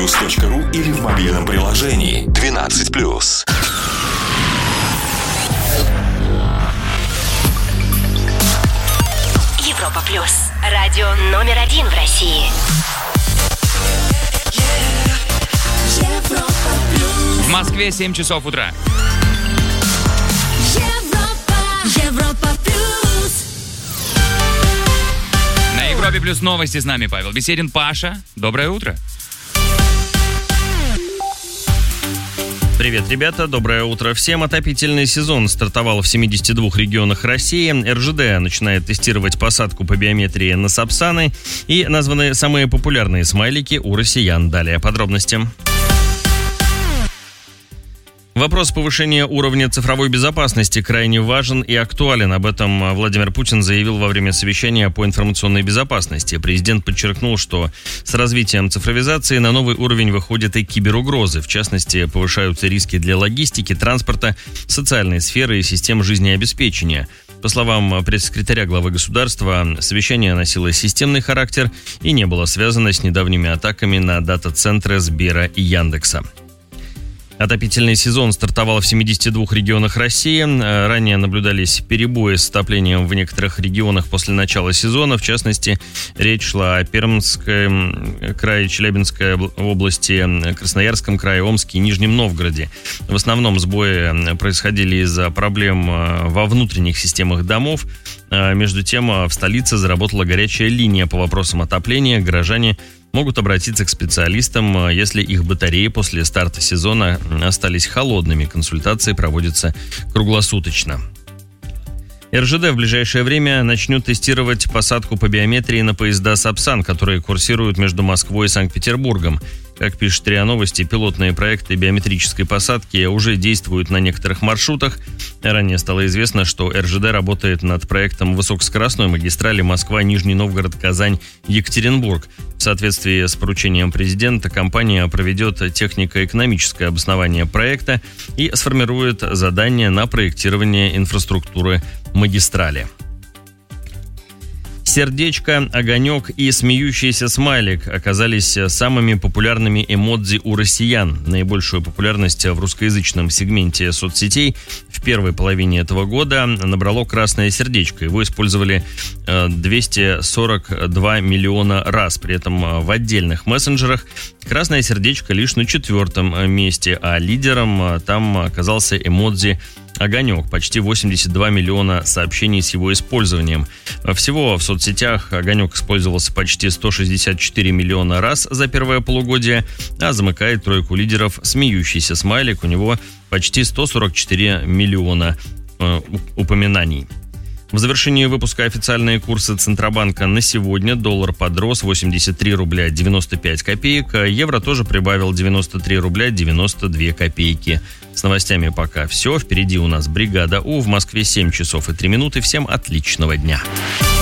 europaplus.ru или в мобильном приложении 12+. Европа Плюс. Радио номер 1 в России. В Москве 7 часов утра. Европа Плюс. На Европе Плюс новости с нами Павел Беседин. Паша, доброе утро. Привет, ребята, доброе утро всем. Отопительный сезон стартовал в 72 регионах России. РЖД начинает тестировать посадку по биометрии на Сапсаны. И названы самые популярные смайлики у россиян. Далее подробности. Вопрос повышения уровня цифровой безопасности крайне важен и актуален. Об этом Владимир Путин заявил во время совещания по информационной безопасности. Президент подчеркнул, что с развитием цифровизации на новый уровень выходят и киберугрозы. В частности, повышаются риски для логистики, транспорта, социальной сферы и систем жизнеобеспечения. По словам пресс-секретаря главы государства, совещание носило системный характер и не было связано с недавними атаками на дата-центры Сбера и Яндекса. Отопительный сезон стартовал в 72 регионах России. Ранее наблюдались перебои с отоплением в некоторых регионах после начала сезона. В частности, речь шла о Пермском крае, Челябинской области, Красноярском крае, Омске и Нижнем Новгороде. В основном сбои происходили из-за проблем во внутренних системах домов. Между тем, в столице заработала горячая линия по вопросам отопления. Горожане могут обратиться к специалистам, если их батареи после старта сезона остались холодными. Консультации проводятся круглосуточно. РЖД в ближайшее время начнет тестировать посадку по биометрии на поезда «Сапсан», которые курсируют между Москвой и Санкт-Петербургом. Как пишет РИА Новости, пилотные проекты биометрической посадки уже действуют на некоторых маршрутах. Ранее стало известно, что РЖД работает над проектом высокоскоростной магистрали Москва-Нижний Новгород, Казань, Екатеринбург. В соответствии с поручением президента, компания проведет технико-экономическое обоснование проекта и сформирует задание на проектирование инфраструктуры магистрали. Сердечко, огонек и смеющийся смайлик оказались самыми популярными эмодзи у россиян. Наибольшую популярность в русскоязычном сегменте соцсетей в первой половине этого года набрало красное сердечко. Его использовали 242 миллиона раз. При этом в отдельных мессенджерах красное сердечко лишь на 4-м месте, а лидером там оказался эмодзи огонек. Почти 82 миллиона сообщений с его использованием. Всего в соцсетях огонек использовался почти 164 миллиона раз за первое полугодие, а замыкает тройку лидеров смеющийся смайлик. У него почти 144 миллиона упоминаний. В завершении выпуска официальные курсы Центробанка на сегодня. Доллар подрос 83 рубля 95 копеек. Евро тоже прибавил 93 рубля 92 копейки. С новостями пока все. Впереди у нас бригада У. В Москве 7 часов и 3 минуты. Всем отличного дня.